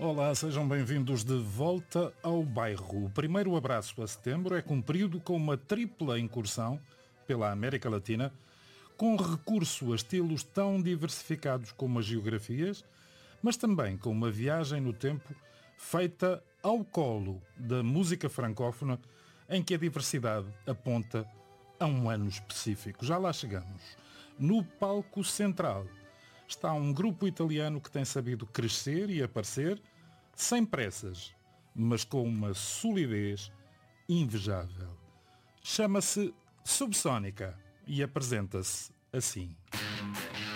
Olá, sejam bem-vindos de volta ao bairro. O primeiro abraço a setembro é cumprido com uma tripla incursão pela América Latina, com recurso a estilos tão diversificados como as geografias, mas também com uma viagem no tempo feita ao colo da música francófona, em que a diversidade aponta a um ano específico. Já lá chegamos. No palco central está um grupo italiano que tem sabido crescer e aparecer sem pressas, mas com uma solidez invejável. Chama-se Subsónica e apresenta-se assim.